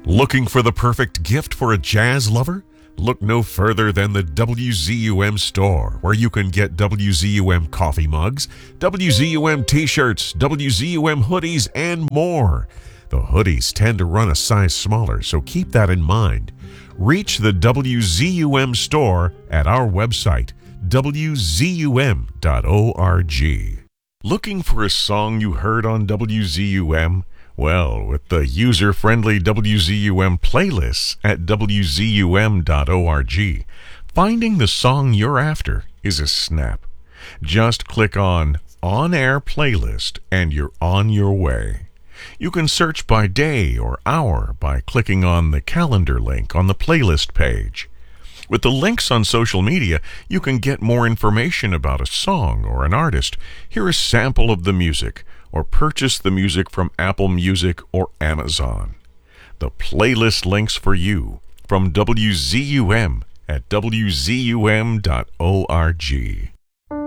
Looking for the perfect gift for a jazz lover? Look no further than the WZUM store, where you can get WZUM coffee mugs, WZUM t-shirts, WZUM hoodies, and more. The hoodies tend to run a size smaller, so keep that in mind. Reach the WZUM store at our website, wzum.org. Looking for a song you heard on WZUM? Well, with the user-friendly WZUM playlists at wzum.org, finding the song you're after is a snap. Just click on On-Air Playlist and you're on your way. You can search by day or hour by clicking on the calendar link on the playlist page. With the links on social media, you can get more information about a song or an artist, hear a sample of the music, or purchase the music from Apple Music or Amazon. The playlist links for you from WZUM at wzum.org.